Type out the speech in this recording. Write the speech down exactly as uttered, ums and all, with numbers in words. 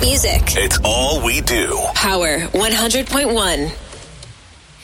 music. It's all we do. Power one hundred point one.